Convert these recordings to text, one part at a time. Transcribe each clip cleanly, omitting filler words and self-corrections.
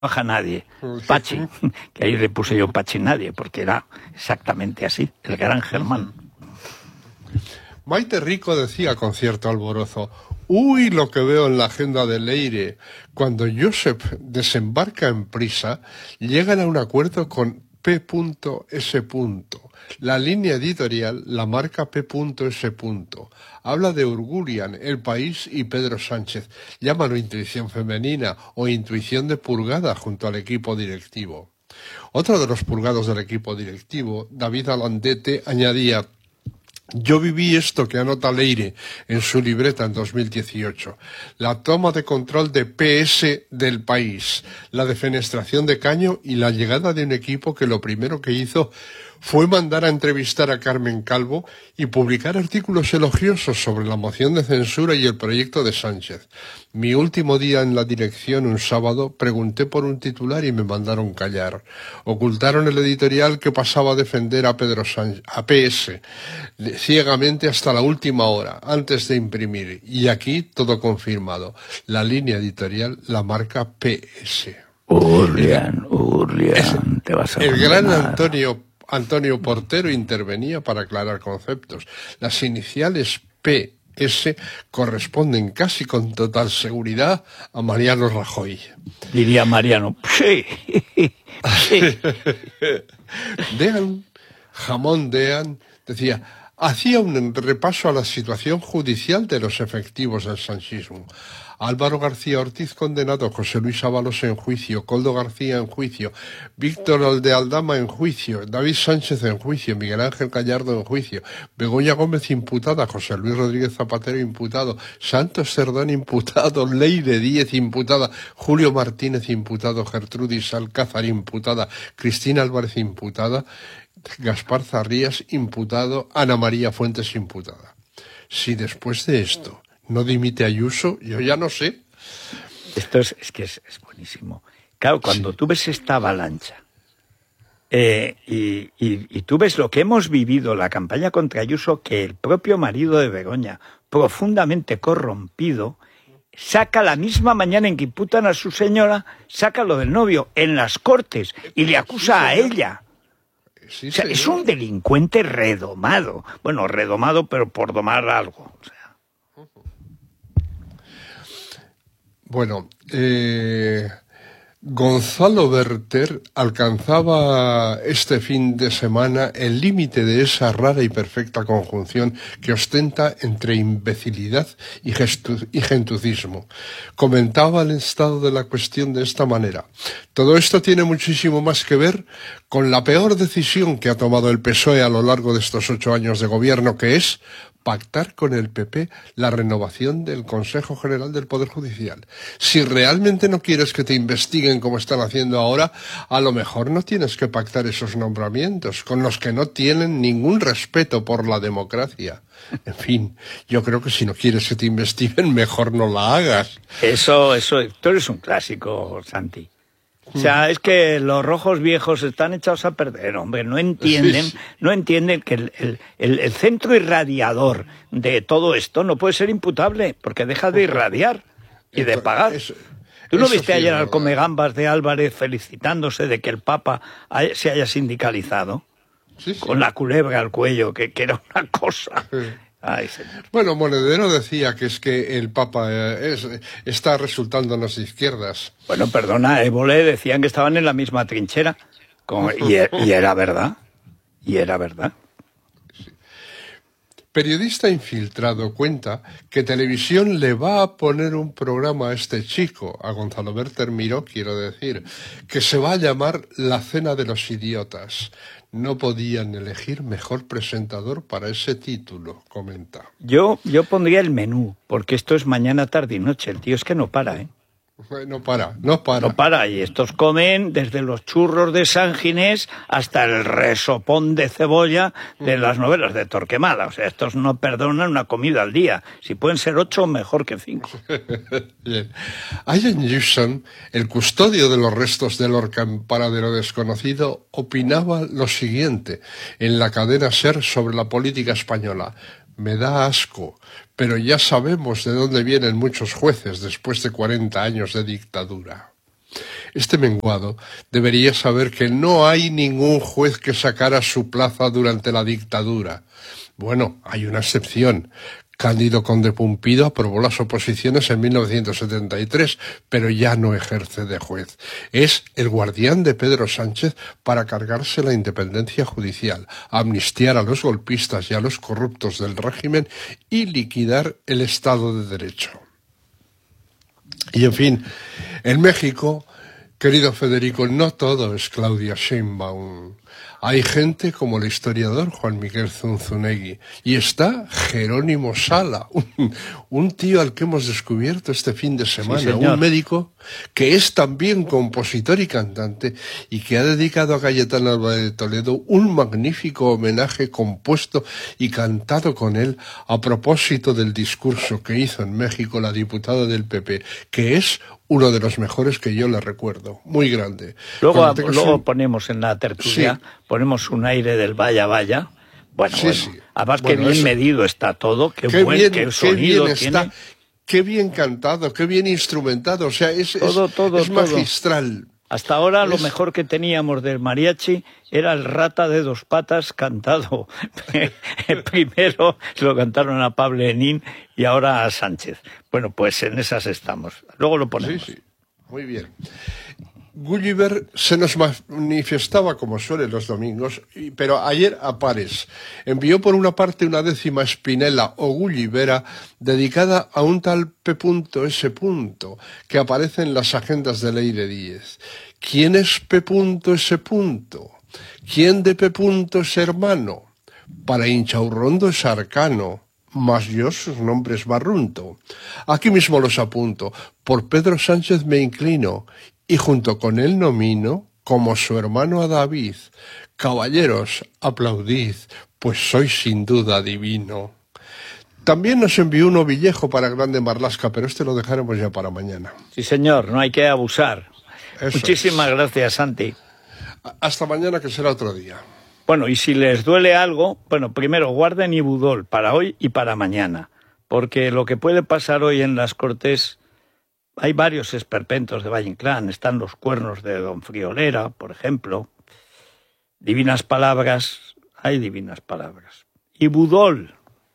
baja nadie. Pachi, que ahí le puse yo Pachi nadie, porque era exactamente así, el gran Germán. Maite Rico decía con cierto alborozo: uy, lo que veo en la agenda de Leire. Cuando Josep desembarca en Prisa, llegan a un acuerdo con P.S. La línea editorial la marca P.S. Habla de Urgurian, El País y Pedro Sánchez. Llámalo intuición femenina o intuición de purgada junto al equipo directivo. Otro de los purgados del equipo directivo, David Alandete, añadía: yo viví esto que anota Leire en su libreta en 2018. La toma de control de PS del País, la defenestración de Caño y la llegada de un equipo que lo primero que hizo fue mandar a entrevistar a Carmen Calvo y publicar artículos elogiosos sobre la moción de censura y el proyecto de Sánchez. Mi último día en la dirección, un sábado, pregunté por un titular y me mandaron callar. Ocultaron el editorial que pasaba a defender a Pedro Sánchez, a PS, ciegamente hasta la última hora, antes de imprimir. Y aquí todo confirmado. La línea editorial la marca PS. Urlian, te vas a el gran condenar. Antonio Portero intervenía para aclarar conceptos. Las iniciales PS corresponden casi con total seguridad a Mariano Rajoy. Diría Mariano, sí. Dean, Jamón Dean, decía: hacía un repaso a la situación judicial de los efectivos del sanchismo. Álvaro García Ortiz condenado, José Luis Ábalos en juicio, Koldo García en juicio, Víctor Aldealdama en juicio, David Sánchez en juicio, Miguel Ángel Gallardo en juicio, Begoña Gómez imputada, José Luis Rodríguez Zapatero imputado, Santos Cerdán imputado, Leire Díez imputada, Julio Martínez imputado, Gertrudis Alcázar imputada, Cristina Álvarez imputada, Gaspar Zarrías imputado, Ana María Fuentes imputada. Si después de esto no dimite Ayuso, yo ya no sé. Esto es buenísimo. Claro, cuando tú ves esta avalancha y tú ves lo que hemos vivido, la campaña contra Ayuso, que el propio marido de Begoña, profundamente corrompido, saca la misma mañana en que imputan a su señora, saca lo del novio en las Cortes y le acusa a ella. Sí, o sea, es un delincuente redomado. Bueno, redomado, pero por domar algo. O sea. Bueno, Gonzalo Berter alcanzaba este fin de semana el límite de esa rara y perfecta conjunción que ostenta entre imbecilidad y gentucismo. Comentaba el estado de la cuestión de esta manera: todo esto tiene muchísimo más que ver con la peor decisión que ha tomado el PSOE a lo largo de estos 8 años de gobierno, que es pactar con el PP la renovación del Consejo General del Poder Judicial. Si realmente no quieres que te investiguen como están haciendo ahora, a lo mejor no tienes que pactar esos nombramientos con los que no tienen ningún respeto por la democracia. En fin, yo creo que si no quieres que te investiguen, mejor no la hagas. Eso, tú eres un clásico, Santi. O sea, es que los rojos viejos están echados a perder, hombre. No entienden que el centro irradiador de todo esto no puede ser imputable, porque deja de irradiar y de pagar. ¿Tú no viste ayer al comegambas de Álvarez felicitándose de que el Papa se haya sindicalizado? Sí. Con la culebra al cuello, que era una cosa... Sí. Ay, señor. Bueno, Monedero decía que es que el Papa está resultando en las izquierdas. Bueno, perdona, Évole decían que estaban en la misma trinchera. Y era verdad. Y era verdad. Sí. Periodista infiltrado cuenta que Televisión le va a poner un programa a este chico, a Gonzalo Berter Miró, quiero decir, que se va a llamar La Cena de los Idiotas. No podían elegir mejor presentador para ese título, comenta. Yo pondría el menú, porque esto es mañana, tarde y noche. El tío es que no para, ¿eh? No para. Y estos comen desde los churros de San Ginés hasta el resopón de cebolla de las novelas de Torquemada. O sea, estos no perdonan una comida al día. Si pueden ser 8, mejor que 5. Bien. Ian Newsom, el custodio de los restos de Lorca en paradero desconocido, opinaba lo siguiente en la cadena SER sobre la política española: me da asco, pero ya sabemos de dónde vienen muchos jueces después de 40 años de dictadura. este menguado debería saber que no hay ningún juez que sacara su plaza durante la dictadura. Bueno, hay una excepción. Cándido Conde Pumpido aprobó las oposiciones en 1973, pero ya no ejerce de juez. Es el guardián de Pedro Sánchez para cargarse la independencia judicial, amnistiar a los golpistas y a los corruptos del régimen y liquidar el Estado de Derecho. Y en fin, en México, querido Federico, no todo es Claudia Sheinbaum. Hay gente como el historiador Juan Miguel Zunzunegui y está Jerónimo Sala, un tío al que hemos descubierto este fin de semana, sí, un médico que es también compositor y cantante y que ha dedicado a Cayetano Álvarez de Toledo un magnífico homenaje compuesto y cantado con él a propósito del discurso que hizo en México la diputada del PP, que es uno de los mejores que yo le recuerdo, muy grande. Luego ponemos en la tertulia, sí, ponemos un aire del Vaya Vaya. Bueno, sí, sí. Además que bien medido está todo, qué sonido bien tiene. Está, qué bien cantado, qué bien instrumentado, o sea, es magistral. Hasta ahora lo mejor que teníamos del mariachi era el Rata de Dos Patas cantado. Primero lo cantaron a Pablo Enín y ahora a Sánchez. Bueno, pues en esas estamos. Luego lo ponemos. Sí, sí. Muy bien. Gulliver se nos manifestaba como suele los domingos, pero ayer a pares. Envió por una parte una 10ª Spinella o Gullivera dedicada a un tal P.S. que aparece en las agendas de Leire Díez. ¿Quién es P.S.? ¿Quién de P. es hermano? Para Inchaurrondo es arcano, mas yo sus nombres barrunto. Aquí mismo los apunto, por Pedro Sánchez me inclino, y junto con él nomino como su hermano a David. Caballeros, aplaudid, pues sois sin duda divino. También nos envió un ovillejo para Grande Marlaska, pero este lo dejaremos ya para mañana. Sí, señor, no hay que abusar. Eso Muchísimas gracias, Santi. Hasta mañana, que será otro día. Bueno, y si les duele algo, bueno, primero guarden Ibudol para hoy y para mañana, porque lo que puede pasar hoy en las Cortes... Hay varios esperpentos de Valle Inclán, están los cuernos de Don Friolera, por ejemplo. Divinas palabras, hay divinas palabras. Ibudol.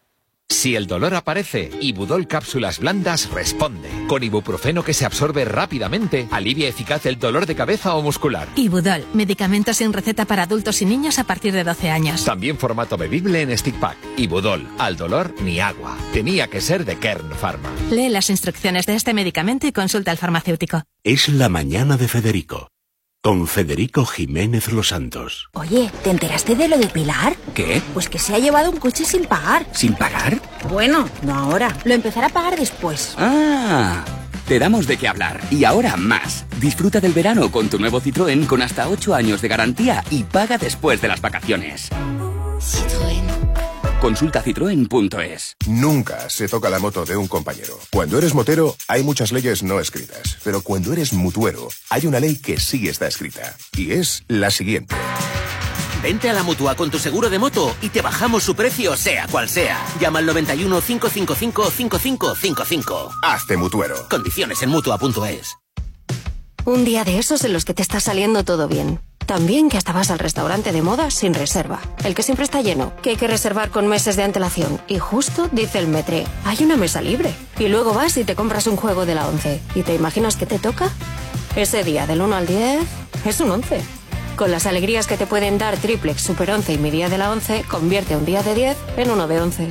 Si el dolor aparece, Ibudol cápsulas blandas responde. Con ibuprofeno que se absorbe rápidamente, alivia eficaz el dolor de cabeza o muscular. Ibudol, medicamento sin receta para adultos y niños a partir de 12 años. También formato bebible en stick pack. Ibudol, al dolor ni agua. Tenía que ser de Kern Pharma. Lee las instrucciones de este medicamento y consulta al farmacéutico. Es la mañana de Federico. Con Federico Jiménez Los Santos. Oye, ¿te enteraste de lo de Pilar? ¿Qué? Pues que se ha llevado un coche sin pagar. ¿Sin pagar? Bueno, no ahora. Lo empezará a pagar después. ¡Ah! Te damos de qué hablar. Y ahora más. Disfruta del verano con tu nuevo Citroën con hasta 8 años de garantía y paga después de las vacaciones. Citroën. Consulta citroen.es. Nunca se toca la moto de un compañero. Cuando eres motero, hay muchas leyes no escritas. Pero cuando eres mutuero, hay una ley que sí está escrita. Y es la siguiente. Vente a la Mutua con tu seguro de moto y te bajamos su precio, sea cual sea. Llama al 91 555 5555. Hazte mutuero. Condiciones en Mutua.es. Un día de esos en los que te está saliendo todo bien. También que hasta vas al restaurante de moda sin reserva. El que siempre está lleno, que hay que reservar con meses de antelación. Y justo dice el metre, hay una mesa libre. Y luego vas y te compras un juego de la 11. ¿Y te imaginas que te toca? Ese día del 1 al 10 es un 11. Con las alegrías que te pueden dar Triplex, Super 11 y mi día de la 11, convierte un día de 10 en uno de 11.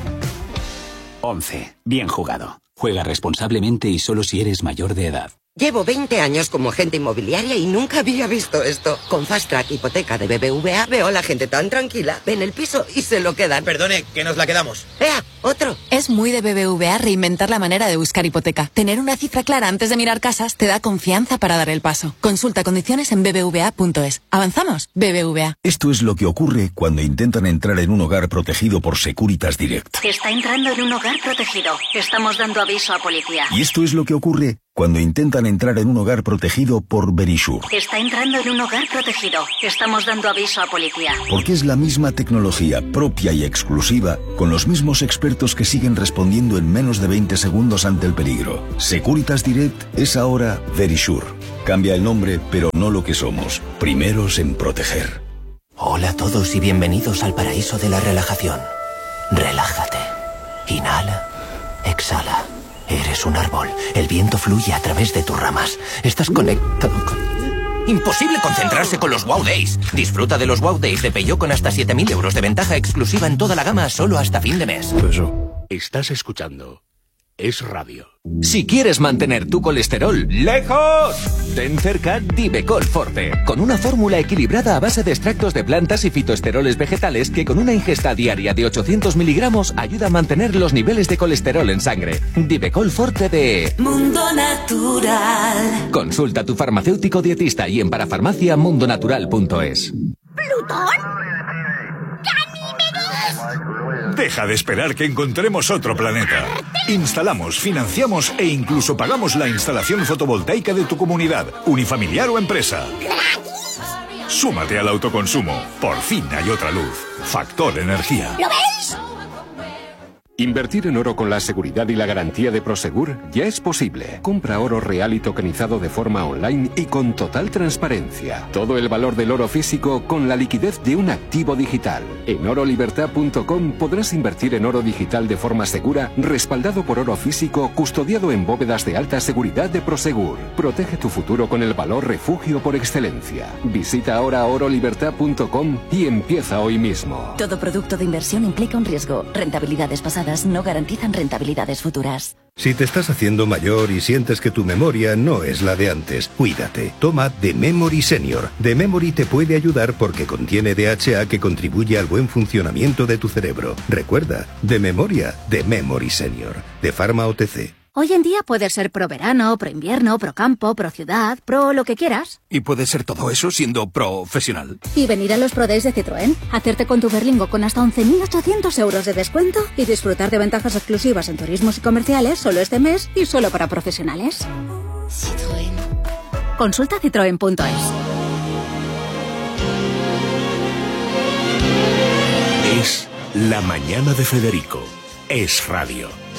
11. Bien jugado. Juega responsablemente y solo si eres mayor de edad. Llevo 20 años como agente inmobiliaria y nunca había visto esto. Con Fast Track Hipoteca de BBVA veo a la gente tan tranquila, ven el piso y se lo quedan. Perdone, que nos la quedamos. ¡Ea! ¡Otro! Es muy de BBVA reinventar la manera de buscar hipoteca. Tener una cifra clara antes de mirar casas te da confianza para dar el paso. Consulta condiciones en bbva.es. ¿Avanzamos? BBVA. Esto es lo que ocurre cuando intentan entrar en un hogar protegido por Securitas Direct. Está entrando en un hogar protegido. Estamos dando aviso a policía. Y esto es lo que ocurre cuando intentan entrar en un hogar protegido por Verisure. Está entrando en un hogar protegido. Estamos dando aviso a policía. Porque es la misma tecnología propia y exclusiva, con los mismos expertos que siguen respondiendo en menos de 20 segundos ante el peligro. Securitas Direct es ahora Verisure. Cambia el nombre, pero no lo que somos. Primeros en proteger. Hola a todos y bienvenidos al paraíso de la relajación. Relájate. Inhala. Exhala. Eres un árbol. El viento fluye a través de tus ramas. Estás conectado con... Imposible concentrarse con los Wow Days. Disfruta de los Wow Days de Peugeot con hasta 7.000 euros de ventaja exclusiva en toda la gama solo hasta fin de mes. Estás escuchando Es Radio. Si quieres mantener tu colesterol lejos, ten cerca Divecol Forte, con una fórmula equilibrada a base de extractos de plantas y fitoesteroles vegetales que con una ingesta diaria de 800 miligramos ayuda a mantener los niveles de colesterol en sangre. Divecol Forte de Mundo Natural. Consulta a tu farmacéutico dietista y en parafarmaciamundonatural.es. ¿Plutón? Deja de esperar que encontremos otro planeta. Instalamos, financiamos e incluso pagamos la instalación fotovoltaica de tu comunidad, unifamiliar o empresa. Súmate al autoconsumo. Por fin hay otra luz. Factor Energía. ¿Lo veis? Invertir en oro con la seguridad y la garantía de Prosegur ya es posible. Compra oro real y tokenizado de forma online y con total transparencia. Todo el valor del oro físico con la liquidez de un activo digital. En orolibertad.com podrás invertir en oro digital de forma segura, respaldado por oro físico, custodiado en bóvedas de alta seguridad de Prosegur. Protege tu futuro con el valor refugio por excelencia. Visita ahora orolibertad.com y empieza hoy mismo. Todo producto de inversión implica un riesgo. Rentabilidades pasadas no garantizan rentabilidades futuras. Si te estás haciendo mayor y sientes que tu memoria no es la de antes, cuídate. Toma The Memory Senior. The Memory te puede ayudar porque contiene DHA que contribuye al buen funcionamiento de tu cerebro. Recuerda, de memoria, The Memory Senior. De Pharma OTC. Hoy en día puedes ser pro verano, pro invierno, pro campo, pro ciudad, pro lo que quieras. Y puedes ser todo eso siendo profesional. Y venir a los Pro Days de Citroën, hacerte con tu Berlingo con hasta 11.800 euros de descuento y disfrutar de ventajas exclusivas en turismos y comerciales solo este mes y solo para profesionales. Citroën. Consulta citroen.es. Es La Mañana de Federico. Es Radio.